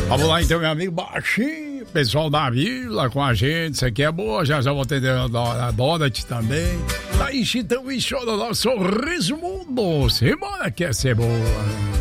Vamos lá então, meu amigo Baixinho, pessoal da vila com a gente, isso aqui é boa, já vou ter a Donat também. Tá aí, Chitão e Chororó, Sorriso Mundo, semana quer ser boa.